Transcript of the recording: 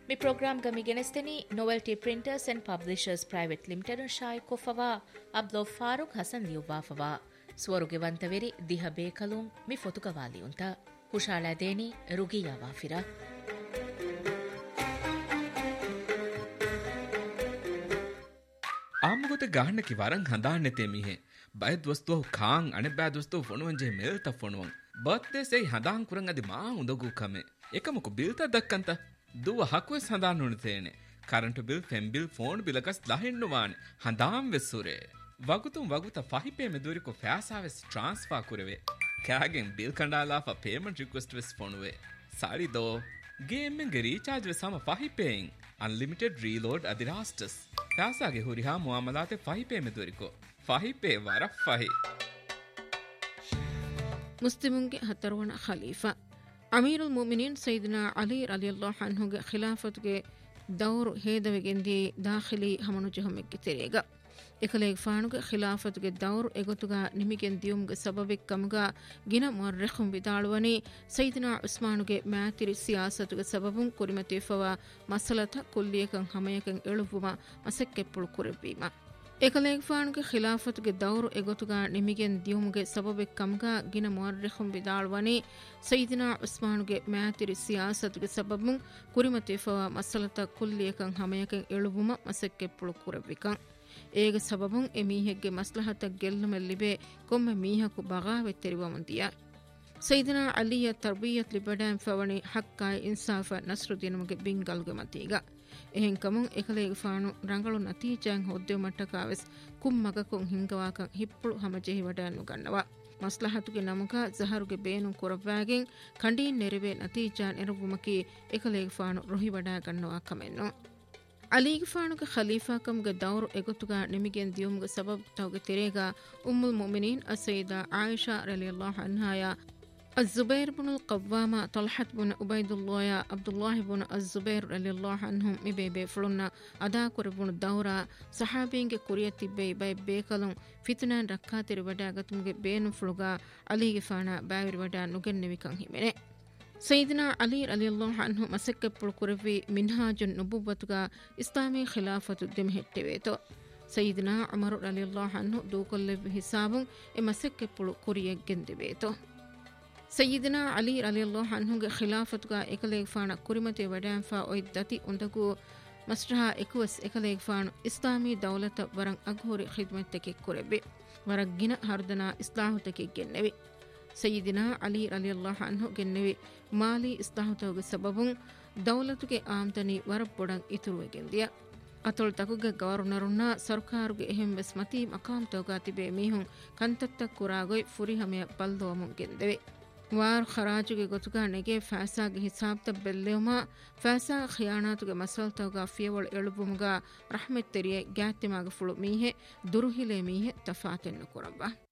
Mi program gami genesteni Novelty Printers and Publishers Private Limited Shai Kofawa Abdul Farooq Hasan Liuwafawa Swaruge Vantaveri Diha Bekalum Mi Fotukawali Unta Hushala Deni Rugiya Wafira ಆಮಗೋತೆ ಗಾಹಣ್ಣಕಿ ವರಂಗ್ ಹಂದಾಣ್ಣತೆ ಮೀಹೆ ಬಯದ್ ವಸ್ತು ಖಾಂಗ್ ಅಣೆ ಬ್ಯಾದ್ ವಸ್ತು ಫೊಣುವಂಜೆ ಮೇಲ್ತ ಫೊಣುವಂ birthday ಸೈ ಹಂದಾಂಗ್ ಕುರಂಗ್ ಅದಿ ಮಾ ಉಂದಗು ಕಮೆ ಏಕಮಕು ಬಿಲ್ತ ದಕ್ಕಂತ ದುವ ಹಕ್ವೆಸ್ ಹಂದಾನ್ ನುಣತೇನೆ current bill ಫೆಮ್ bill phone ಬಿಲಕಸ್ ಲಹೆಣ್ಣುವಾಣೆ ಹಂದಾಂ ವೆಸ್ಸುರೆ ವಗುತುಂ ವಗುತ ಫಹಿಪೇ ಮೆದುರಿಕೊ ಫ್ಯಾಸಾವೆಸ್ transfer ಕುರೆವೆ ಕ್ಯಾಗೆನ್ bill ಕಂಡಾಲಾಫ payment request ವೆಸ್ ಫೊಣುವೆ ಸಾರಿ ದೋ game ಗೆ recharge ವೆ ಸಮ ಫಹಿಪೇಯಿಂಗ್ unlimited reload ಅದಿರಾಸ್ಟಸ್ ಫ್ಯಾಸಾಗೆ ಹುರಿಹಾ ಮುಆಮಲಾತೆ ಫಹಿಪೇ ಮೆದುರಿಕೊ ಫಹಿಪೇ ವರ ಫಹಿ ಮುಸ್ಲಿಮುಂಗೆ ಹತ್ತರವಣ Khalifa ಅಮೀರುಲ್ ಮುಮಿನೀನ್ ಸೈದನಾ Ali ರಲಿಯಲ್ಲಾಹು ಅನ್ಹುಗೆ ಖಿಲಾಫತ್ಗೆ ದೌರ್ ಹೇದವೆಗೆಂದಿ ದಾಖಿಲಿ ಹಮನು ಜಹಮೆಕ್ಕೆ ತೆರೆಗ එකලෙක් ފާނުގެ ඛިލާފަތުގެ ދައުރު އެގޮތުގައި ނިމިގެން ދިޔުމުގެ ސަބަބެއް ކަމުގައި ގިނަ މުއައްރިޚުން ވިދާޅުވަނީ ސައިދުނާ ޢުސްމާނުގެ މައިތިރި ސިޔާސަތުގެ ސަބަބުން ކުރިމަތިވެފަވާ މަސަލަތަ ކުއްލިއަކަށް ހަމަޔަކަށް އެޅުއްވުމަށް މަސައްކަތް ކުރެއްވީމަ එකලෙක් ފާނުގެ ඛިލާފަތުގެ ދައުރު އެގޮތުގައި ނިމިގެން ދިޔުމުގެ ސަބަބެއް ކަމުގައި ގިނަ މުއައްރިޚުން ވިދާޅުވަނީ ސައިދުނާ ޢުސްމާނުގެ މައިތިރި ސިޔާސަތުގެ ސަބަބުން ކުރިމަތިވެފަވާ މަސަލަތަ ކުއްލިއަކަށް ހަމަޔަކަށް އެޅުއްވުމަށް މަސައްކަތް ކުރެއްވިކަން ಏಗ ಸಬಬುಂ A ಮೀಹೆಗ್ಗೆ ಮಸ್ಲಹತಕ್ ಗೆಲ್ಲುಮೆಲ್ ಲಿಬೆ ಕೊಮ್ಮೆ ಮೀಹಕು ಬಗಾವೆತ್ ತೆರಿವಮಂದಿಯ ಸೈದನಾ ಅಲಿಯ ತರ್ಬಿಯತ್ ಲಿಬಡಾಂ ಫವಣಿ ಹಕ್ಕಾಯ್ ಇನ್ಸಾಫ ನಸ್ರುದ್ದೀನಮಗೆ ಬಿಂಗಲ್ಗೆ ಮತೀಗ ಎಹೆಂ ಕಮುಂ ಎಕಲೇಗ ಫಾಣು ರಂಗಳು ನತೀಜಾಂ ಹೊದ್ದೆ ಮಟ್ಟಕಾವೆಸ್ ಕುಮ್ಮಗಕೊಂ ಹಿಂಗವಾಕಂ ಹಿಪ್ಪುಳು ಹಮಜೆಹಿ ವಡಾನು ಗನ್ನವ ಮಸ್ಲಹತುಗೆ ನಮುಗ ಜಹರುಗೆ ಬೇನು ಕುರವ್ವಾಗೆಂ ಖಂಡೀನ್ ನೆರವೆ ನತೀಜಾ ನೆರವುಮಕಿ ಎಕಲೇಗ ಫಾಣು Ruhi vada ಗನ್ನವಾ ಕಮೆನ್ನು ಅಲಿಗೆ ಫಾಣುಗೆ ಖಲೀಫಾಕಮ್ಗೆ ದೌರು ಎಗೊತುಗಾ ನಿಮಿಗೆನ್ ದಿಯುಮ್ಗೆ ಸಬಬ್ ತೌಗೆ ತೆರೆಗ ಉಮ್ಮುಲ್ ಮುಮಿನೀನ್ ಅಸೈದಾ Ayesha ರಲಿಯಲ್ಲಾಹು ಅನ್ಹಾಯ الزبير بن القوامة طلحة بن عبيد الله عبد الله بن الزبير رضي الله عنهم مبيبي فلنا أدا كربون الدورة صحابين كوريتي بي بيكلون فتنان ركاتي ودا غتمge بين فلوغا علي فانا باير ودا نوگننوي كان هيمنه ಸೈದನಾ Ali ರಲಿಯಲ್ಲಾಹು ಅನ್ಹು ಮಸಕ್ಕೆಪ್ಪುಳು ಕುರವಿ ಮಿನ್ಹಾಜುನ್ ನುಬುವ್ವತುಗಾ Islami ಖಿಲಾಫತು ದೆಮೆಹೆಟ್ಟೆವೇತೋ ಸೈದನಾ Umar ರಲಿಯಲ್ಲಾಹು ಅನ್ಹು ದೂಕೊಲ್ಲೆವ್ವಿ ಹಿಸಾಬುಂ A ಮಸಕ್ಕೆಪ್ಪುಳು ಕುರಿಯೆಗ್ಗೆಂದೆವೇತೋ ಸೈದನಾ Ali ರಲಿಯಲ್ಲಾಹು ಅನ್ಹುಗೆ ಖಿಲಾಫತುಗಾ ಎಕಲೇಗ್ ಫಾಣ ಕುರಿಮತೆ ವಡಾಂಫಾ ಒಯ್ದತಿ ಉಂದಗೂ ಮಸ್ರಹಾ ಎಕುವಸ್ ಎಕಲೇಗ್ ಫಾಣು ಇಸ್ಲಾಮೀ ದೌಲತ ವರಂ ಅಘೋರಿ ಖಿದ್ಮತ್ತೆಕೆ ಕುರೆಬೆ ವರಗ್ಗಿನ ಹರ್ದನಾ ಇಸ್ಲಾಹುತಕೆ ಗೆನ್ನೆವಿ ಸಯ್ಯಿದಿನಾ ಅಲಿ ರಲಿಯಲ್ಲಾಹು ಅನ್ಹು ಗೆನ್ನೆವಿ ಮಾಲಿ ಇಸ್ಲಾಹುತವಗೆ ಸಬಬುಂ ದೌಲತುಗೆ ಆಮ್ದನಿ ವರಬ್ಬೊಡಂ ಇತುರುವೆಗೆಂದಿಯ ಅತೊಳ್ ತಕುಗೆ ಗವರ್ನರುನ್ನ ಸರ್ಕಾರುಗೆ ಎಹೆಂ ವೆಸ್ ಮತಿ ಮಕಾಮ್ತವಗಾ ತಿಬೆ ಮೀಹುಂ ಕಂತತ್ತ ಕುರಾಗೊಯ್ ಫುರಿಹಮೆಯ ಬಲ್ದೋಮುಂ ಗೆಂದೆವೆ ವಾರ್ ಖರಾಜುಗೆ ಗೊತುಗಾ ನೆಗೆ ಫಾಸಾಗೆ ಹಿಸಾಬ್ತ ಬೆಲ್ಲೆವುಮ ಫಾಸಾ ಖಿಯಾನಾತುಗೆ ಮಸಲ್ತವಗಾ ಫಿಯವಳು ಎಳುಬುಮುಗಾ ರಹಮೆತ್ ತೆರಿಯೆ ಗ್ಯಾತ್ತಿಮಾಗ ಫುಳು ಮೀಹೆ ದುರುಹಿಲೆ ಮೀಹೆ ತಫಾತೆನ್ನು ಕುರವ್ವ